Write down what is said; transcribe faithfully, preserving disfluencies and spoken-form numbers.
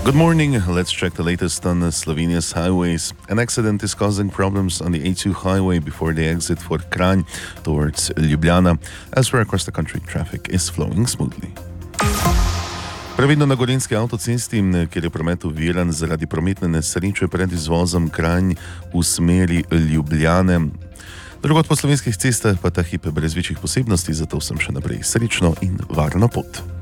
Good morning. Let's check the latest on Slovenia's highways. An accident is causing problems on the A two highway before the exit for Kranj towards Ljubljana. Elsewhere across the country, traffic is flowing smoothly. Previdno na Gorenjski avtocesti, kjer je promet oviran zaradi prometne nesreče pred izvozom Kranj v smeri Ljubljane. Drugod po slovenskih cestah pa ta hip brez večjih posebnosti, zato sem še naprej srečno in varno pot.